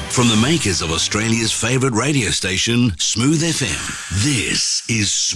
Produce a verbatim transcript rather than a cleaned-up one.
From the makers of Australia's favourite radio station, Smooth F M, this is